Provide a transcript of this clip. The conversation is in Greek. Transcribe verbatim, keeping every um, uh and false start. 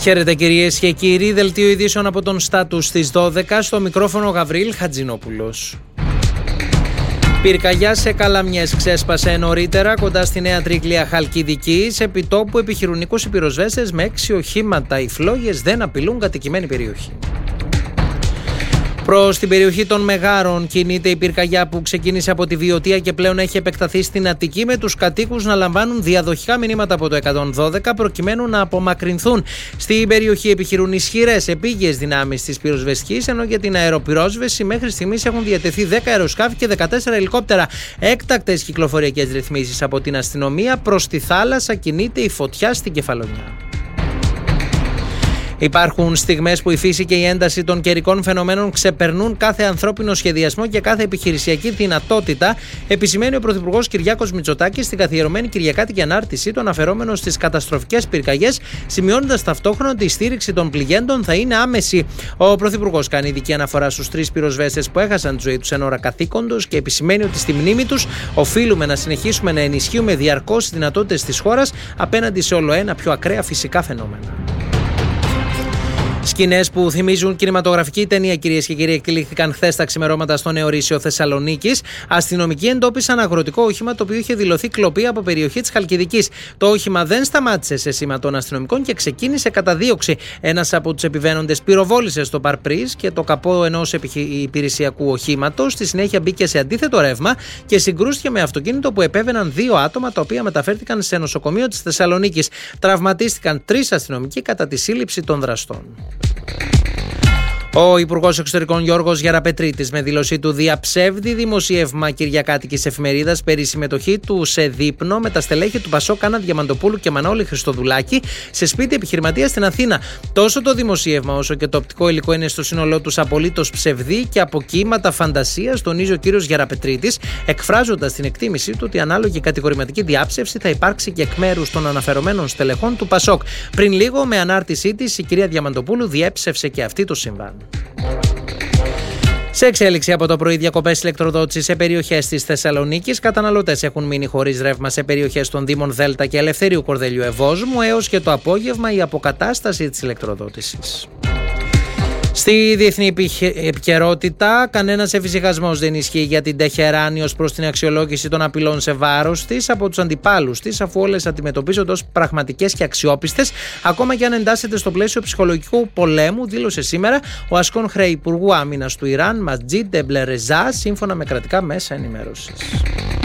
Χαίρετε κυρίες και κύριοι, δελτίο ειδήσεων από τον Στάτους στις δώδεκα, στο μικρόφωνο Γαβρίλ Χατζηνόπουλος. Πυρκαγιά σε Καλαμιές ξέσπασε νωρίτερα κοντά στη Νέα Τρίγλια Χαλκιδικής. Επί τόπου επιχειρούν είκοσι πυροσβέστες με έξι οχήματα. Οι φλόγες δεν απειλούν κατοικημένη περιοχή. Προς την περιοχή των Μεγάρων κινείται η πυρκαγιά που ξεκίνησε από τη Βιωτία και πλέον έχει επεκταθεί στην Αττική, με τους κατοίκους να λαμβάνουν διαδοχικά μηνύματα από το εκατόν δώδεκα προκειμένου να απομακρυνθούν. Στην περιοχή επιχειρούν ισχυρές επίγειες δυνάμεις της πυροσβεστικής, ενώ για την αεροπυρόσβεση μέχρι στιγμής έχουν διατεθεί δέκα αεροσκάφη και δεκατέσσερα ελικόπτερα. Έκτακτες κυκλοφοριακές ρυθμίσεις από την αστυνομία. Προς τη θάλασσα κινείται η φωτιά στην Κεφαλονιά. Υπάρχουν στιγμές που η φύση και η ένταση των καιρικών φαινομένων ξεπερνούν κάθε ανθρώπινο σχεδιασμό και κάθε επιχειρησιακή δυνατότητα, επισημαίνει ο Πρωθυπουργός Κυριάκος Μητσοτάκης στην καθιερωμένη Κυριακάτικη ανάρτησή του, αναφερόμενος στις καταστροφικές πυρκαγιές, σημειώνοντας ταυτόχρονα ότι η στήριξη των πληγέντων θα είναι άμεση. Ο Πρωθυπουργός κάνει ειδική αναφορά στους τρεις πυροσβέστες που έχασαν τη ζωή τους εν ώρα καθήκοντος και επισημαίνει ότι στη μνήμη τους οφείλουμε να συνεχίσουμε να ενισχύουμε διαρκώς τις δυνατότητες της χώρας απέναντι σε όλο ένα πιο ακραία φυσικά φαινόμενα. Σκηνές που θυμίζουν κινηματογραφική ταινία, κυρίες και κύριοι, εκτελήχθηκαν χθες τα ξημερώματα στο Νεορίσιο Θεσσαλονίκης. Αστυνομικοί εντόπισαν αγροτικό όχημα το οποίο είχε δηλωθεί κλοπή από περιοχή της Χαλκιδικής. Το όχημα δεν σταμάτησε σε σήμα των αστυνομικών και ξεκίνησε καταδίωξη. Ένας από τους επιβαίνοντες πυροβόλησε στο παρπρίζ και το καπό ενός υπηρεσιακού οχήματος. Στη συνέχεια μπήκε σε αντίθετο ρεύμα και συγκρούστηκε με αυτοκίνητο που επέβαιναν δύο άτομα, τα οποία μεταφέρθηκαν σε νοσοκομείο της Θεσσαλονίκης. Τραυματίστηκαν τρεις αστυνομικοί κατά τη σύλληψη των δραστών. Ο Υπουργός Εξωτερικών Γιώργος Γεραπετρίτης, με δήλωσή του, διαψεύδει δημοσίευμα κυριακάτικης εφημερίδας περί συμμετοχή του σε δείπνο με τα στελέχη του Πασόκ Άννα Διαμαντοπούλου και Μανώλη Χριστοδουλάκη σε σπίτι επιχειρηματία στην Αθήνα. Τόσο το δημοσίευμα όσο και το οπτικό υλικό είναι στο σύνολό τους απολύτως ψευδή και από κύματα φαντασίας, τονίζει ο κύριος Γεραπετρίτης, εκφράζοντας την εκτίμησή του ότι ανάλογη κατηγορηματική διάψευση θα υπάρξει και εκ μέρους των αναφερομένων στελεχών του Πασόκ. Πριν λίγο, με ανάρτησή της, η κυρία Διαμαντοπούλου διέψευσε και αυτή το συμβάν. Σε εξέλιξη από το πρωί, διακοπές ηλεκτροδότησης σε περιοχές της Θεσσαλονίκης. Καταναλωτές έχουν μείνει χωρίς ρεύμα σε περιοχές των Δήμων Δέλτα και Ελευθερίου Κορδελιού Ευόσμου, έως και το απόγευμα η αποκατάσταση της ηλεκτροδότησης. Στη διεθνή επικαιρότητα, κανένας εφησυχασμός δεν ισχύει για την Τεχεράνη ως προς την αξιολόγηση των απειλών σε βάρος της από τους αντιπάλους της, αφού όλες αντιμετωπίζονται ως πραγματικές και αξιόπιστες, ακόμα και αν εντάσσεται στο πλαίσιο ψυχολογικού πολέμου, δήλωσε σήμερα ο ασκόν χρέη Υπουργού Άμυνας του Ιράν, Ματζίντ Εμπλερεζά, σύμφωνα με κρατικά μέσα ενημέρωσης.